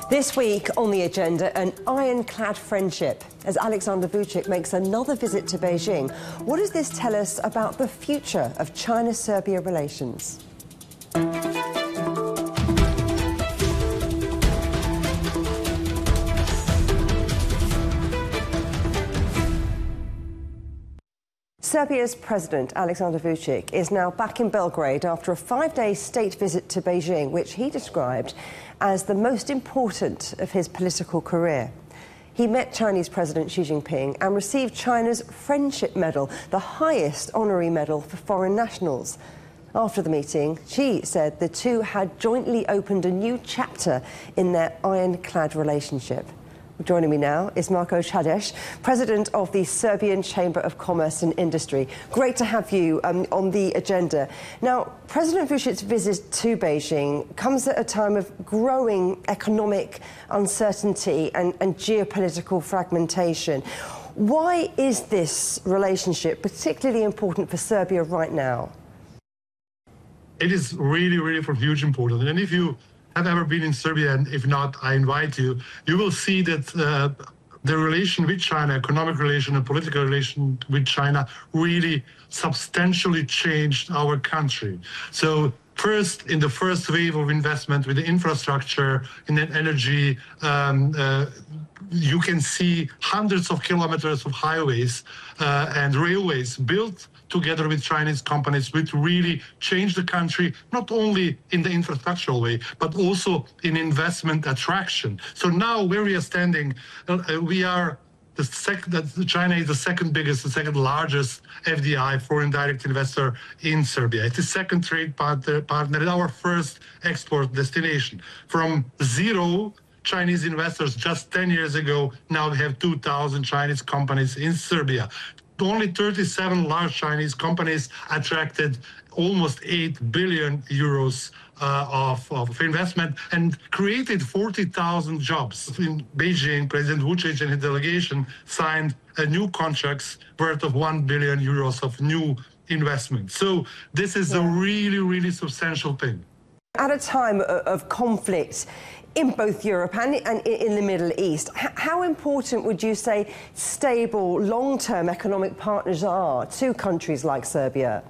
This week on the agenda, an ironclad friendship as Alexander Vucic makes another visit to Beijing. What does this tell us about the future of China-Serbia relations? Serbia's President, Alexander Vucic, is now back in Belgrade after a 5-day state visit to Beijing, which he described as the most important of his political career. He met Chinese President Xi Jinping and received China's Friendship Medal, the highest honorary medal for foreign nationals. After the meeting, Xi said the two had jointly opened a new chapter in their ironclad relationship. Joining me now is Marko Čadež, President of the Serbian Chamber of Commerce and Industry. Great to have you on the agenda. Now, President Vucic's visit to Beijing comes at a time of growing economic uncertainty and geopolitical fragmentation. Why is this relationship particularly important for Serbia right now? It is really for huge importance. And if you have ever been in Serbia, and if not, I invite you, you will see that the relation with China, economic relation and political relation with China really substantially changed our country. So first, in the first wave of investment with the infrastructure in energy, you can see hundreds of kilometers of highways and railways built together with Chinese companies, which really changed the country, not only in the infrastructural way, but also in investment attraction. So now where we are standing, we are China is the second biggest, the second largest FDI, foreign direct investor in Serbia. It's the second trade partner and our first export destination. From zero Chinese investors just 10 years ago, now we have 2,000 Chinese companies in Serbia. Only 37 large Chinese companies attracted almost 8 billion euros of investment and created 40,000 jobs. In Beijing, President Vucic and his delegation signed a new contracts worth of 1 billion euros of new investment. So this is a really substantial thing. At a time of conflict in both Europe and in the Middle East, how important would you say stable, long-term economic partners are to countries like Serbia?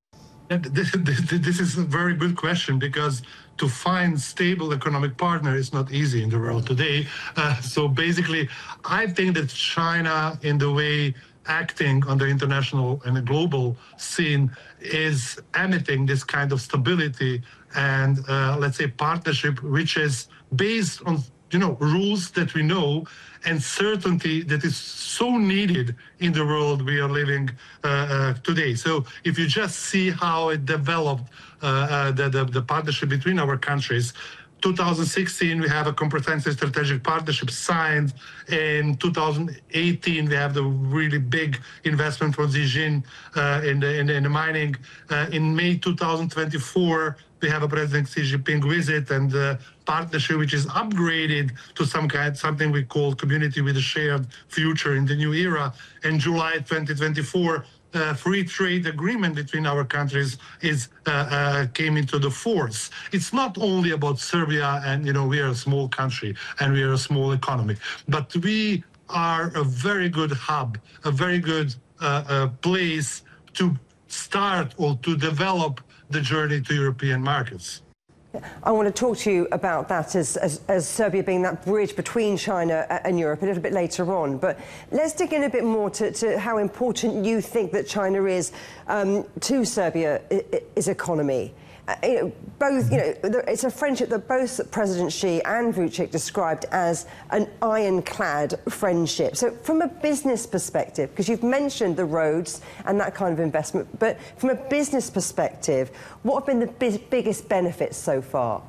This is a very good question, because to find stable economic partner is not easy in the world today. So basically, I think that China, in the way acting on the international and the global scene, is emitting this kind of stability and let's say partnership, which is based on rules that we know and certainty that is so needed in the world we are living today. So if you just see how it developed, the partnership between our countries, 2016, we have a comprehensive strategic partnership signed. In 2018, we have the really big investment from Zijin in the mining. In May 2024, we have a President Xi Jinping visit and partnership which is upgraded to something we call community with a shared future in the new era. In July 2024, free trade agreement between our countries came into the force. It's not only about Serbia and, we are a small country and we are a small economy, but we are a very good hub, a very good place to start or to develop the journey to European markets. I want to talk to you about that as Serbia being that bridge between China and Europe a little bit later on. But let's dig in a bit more to how important you think that China is to Serbia's economy. It's a friendship that both President Xi and Vucic described as an ironclad friendship. So from a business perspective, because you've mentioned the roads and that kind of investment, but from a business perspective, what have been the biggest benefits so far?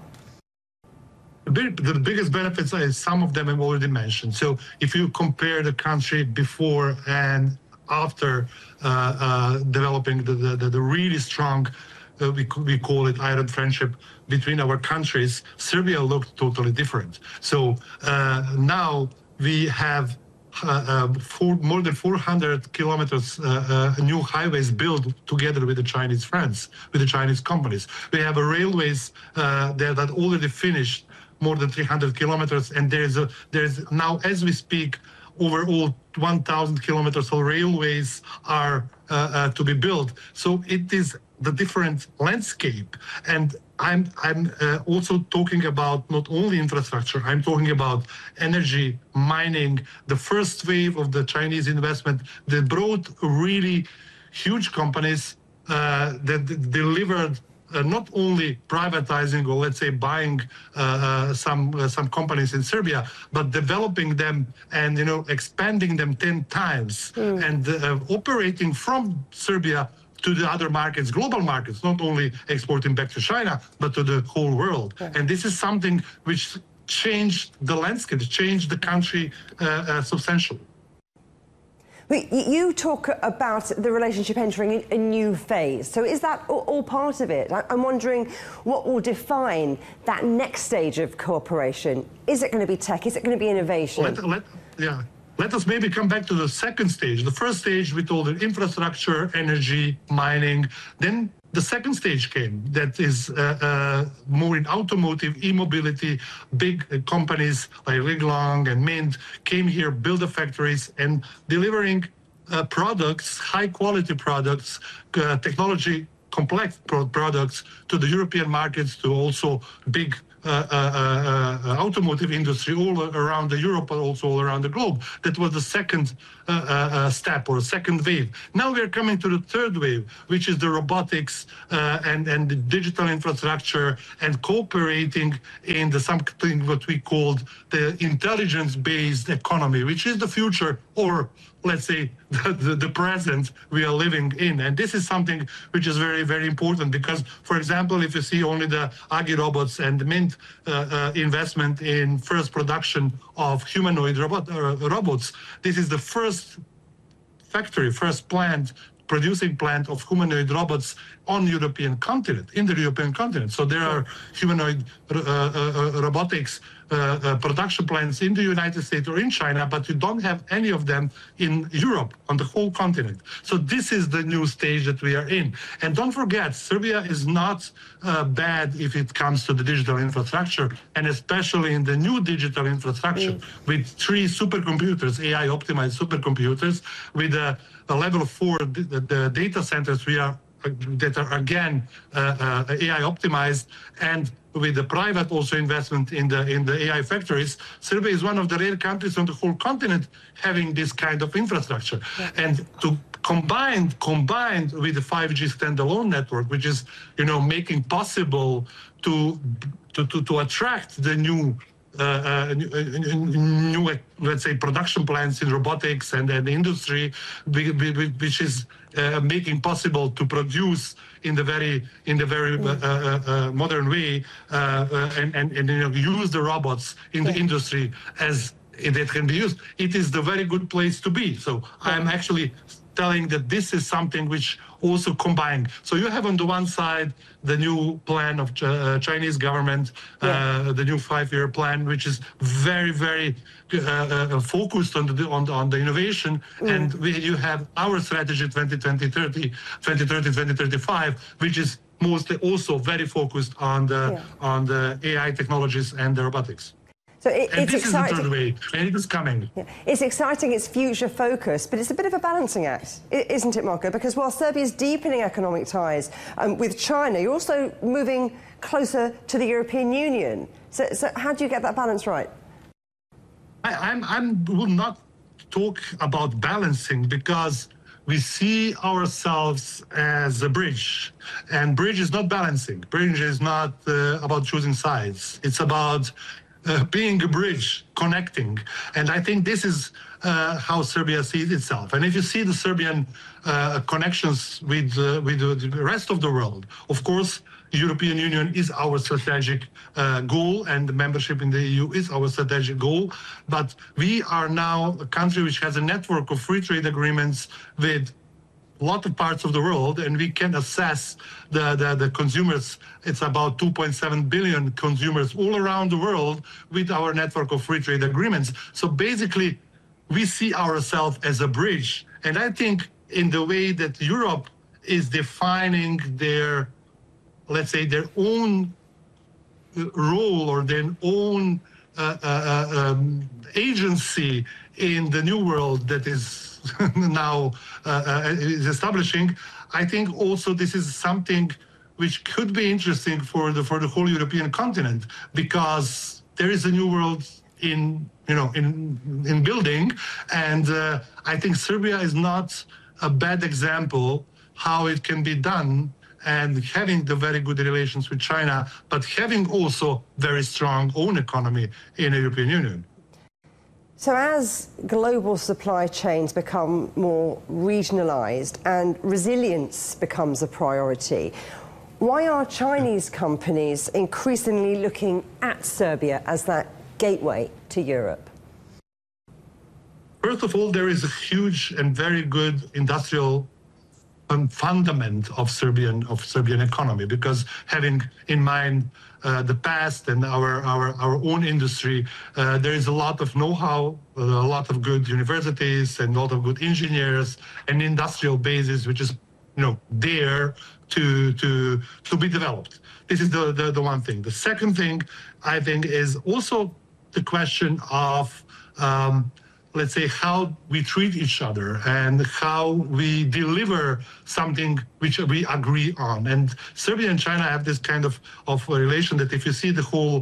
The biggest benefits are some of them I've already mentioned. So if you compare the country before and after developing the really strong we call it iron friendship between our countries, Serbia looked totally different. So now we have more than 400 kilometers new highways built together with the Chinese friends, with the Chinese companies. We have railways that already finished more than 300 kilometers, and there's now, as we speak, overall 1,000 kilometers of railways are to be built. So it is the different landscape. And I'm also talking about not only infrastructure, I'm talking about energy, mining, the first wave of the Chinese investment that brought really huge companies that delivered not only privatizing or let's say buying some companies in Serbia, but developing them and expanding them 10 times and operating from Serbia to the other markets, global markets, not only exporting back to China, but to the whole world. Yeah. And this is something which changed the landscape, changed the country substantially. You talk about the relationship entering a new phase. So is that all part of it? I'm wondering what will define that next stage of cooperation. Is it going to be tech? Is it going to be innovation? Let us maybe come back to the second stage. The first stage, we told it infrastructure, energy, mining. Then the second stage came, that is more in automotive, e-mobility. Big companies like Linglong and Mint came here, built the factories, and delivering products, high-quality products, technology, complex products to the European markets, to also big automotive industry all around Europe, but also all around the globe. That was the second step or second wave. Now we are coming to the third wave, which is the robotics and the digital infrastructure and cooperating in something what we called the intelligence-based economy, which is the future, or let's say the present we are living in. And this is something which is very, very important because, for example, if you see only the Agi robots and the Mint investment in first production of humanoid robots, this is the first factory, first producing plant of humanoid robots on European continent, in the European continent. So there are humanoid robotics production plants in the United States or in China, but you don't have any of them in Europe, on the whole continent. So this is the new stage that we are in. And don't forget, Serbia is not bad if it comes to the digital infrastructure, and especially in the new digital infrastructure with 3 supercomputers, AI-optimized supercomputers, with a level 4 the data centers that are again AI optimized, and with the private also investment in the AI factories. Serbia is one of the rare countries on the whole continent having this kind of infrastructure. Yeah. And to combined with the 5G standalone network, which is making possible to attract the new let's say production plants in robotics and industry, which is making possible to produce in the very modern way and use the robots in the industry as that can be used. It is the very good place to be. So I'm actually telling that this is something which also combined. So you have on the one side the new plan of Chinese government, the new 5-year plan, which is very, very focused on the innovation, and you have our strategy 2030-2035, which is mostly also very focused on the AI technologies and the robotics. So it's this exciting. Is the third wave, and it is coming. Yeah. It's exciting, it's future focused, but it's a bit of a balancing act, isn't it, Marko? Because while Serbia is deepening economic ties with China, you're also moving closer to the European Union. So how do you get that balance right? I will not talk about balancing, because we see ourselves as a bridge, and bridge is not balancing. Bridge is not about choosing sides. It's about being a bridge, connecting. And I think this is how Serbia sees itself. And if you see the Serbian connections with the rest of the world, of course, the European Union is our strategic goal, and the membership in the EU is our strategic goal. But we are now a country which has a network of free trade agreements with a lot of parts of the world, and we can assess the consumers. It's about 2.7 billion consumers all around the world with our network of free trade agreements. So basically, we see ourselves as a bridge. And I think in the way that Europe is defining their, let's say, their own role or their own agency in the new world that is now is establishing. I think also this is something which could be interesting for the whole European continent, because there is a new world in building, and I think Serbia is not a bad example how it can be done, and having the very good relations with China, but having also very strong own economy in the European Union. So as global supply chains become more regionalized and resilience becomes a priority, why are Chinese companies increasingly looking at Serbia as that gateway to Europe? First of all, there is a huge and very good industrial fundament of Serbian economy, because having in mind the past and our own industry, there is a lot of know-how, a lot of good universities, and a lot of good engineers and industrial bases, which is there to be developed. This is the one thing. The second thing, I think, is also the question of let's say, how we treat each other and how we deliver something which we agree on. And Serbia and China have this kind of relation that if you see the whole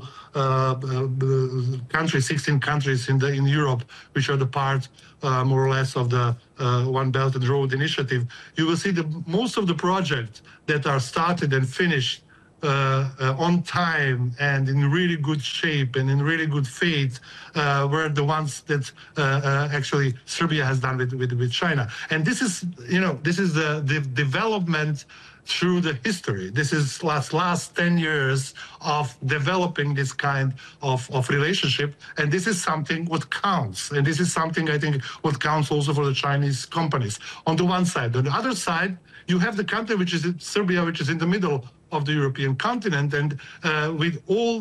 country, 16 countries in Europe, which are the part more or less of the One Belt and Road Initiative, you will see that most of the projects that are started and finished on time and in really good shape and in really good faith were the ones that actually Serbia has done with China. And this is, this is the development through the history. This is last 10 years of developing this kind of relationship. And this is something what counts. And this is something, I think, what counts also for the Chinese companies. On the one side. On the other side, you have the country, which is Serbia, which is in the middle of the European continent, and with all